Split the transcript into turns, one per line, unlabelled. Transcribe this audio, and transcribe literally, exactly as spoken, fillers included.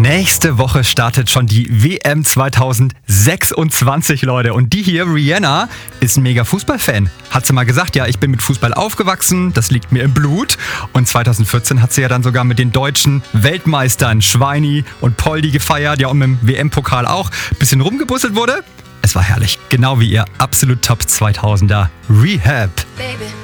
Nächste Woche startet schon die W M zwanzig sechsundzwanzig, Leute. Und die hier, Rihanna, ist ein mega Fußballfan. Hat sie mal gesagt, ja, ich bin mit Fußball aufgewachsen, das liegt mir im Blut. Und zwanzig vierzehn hat sie ja dann sogar mit den deutschen Weltmeistern Schweini und Poldi gefeiert, ja, und mit dem W M-Pokal auch. Bisschen rumgebusselt wurde. Es war herrlich. Genau wie ihr absolut Top zweitausender Rehab.
Baby.